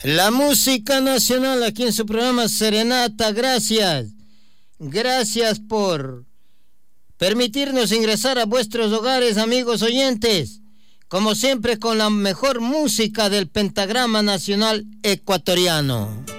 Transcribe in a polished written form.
La música nacional aquí en su programa Serenata. Gracias. Gracias por permitirnos ingresar a vuestros hogares, amigos oyentes. Como siempre, con la mejor música del pentagrama nacional ecuatoriano.